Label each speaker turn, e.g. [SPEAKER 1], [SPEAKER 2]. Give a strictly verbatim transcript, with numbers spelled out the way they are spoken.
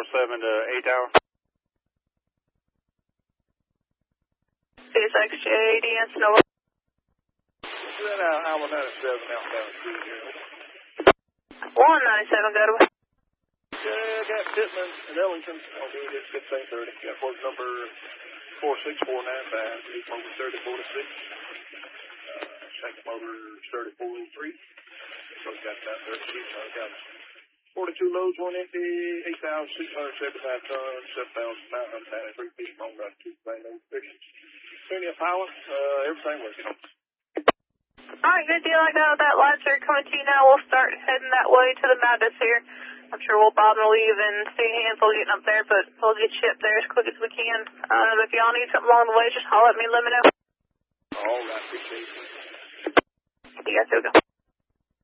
[SPEAKER 1] seven to eight hour.
[SPEAKER 2] six X J D N Sonoma.
[SPEAKER 1] That uh, Alma ninety-seven outbound two zero.
[SPEAKER 2] one ninety-seven, go to it.
[SPEAKER 1] Yeah, got Pittman and Ellington. I'll do this fifteen thirty. Got port number four six four nine five. Lead motor thirty forty-six. Uh, second motor thirty four oh three. So got that thirty-six. I got forty-two loads, one empty, eight thousand six hundred seventy-five tons, seven thousand nine hundred ninety-three feet long, got two plane fixings. Plenty of power, uh, everything working.
[SPEAKER 2] Alright, good deal. I got that lights are coming to you now. We'll start heading that way to the Madness here. I'm sure we'll bob and weave and see a handful getting up there, but we'll get you up there as quick as we can. Uh, if y'all need something along the way, just holler at me and let me know.
[SPEAKER 1] All right, appreciate it.
[SPEAKER 2] You guys go.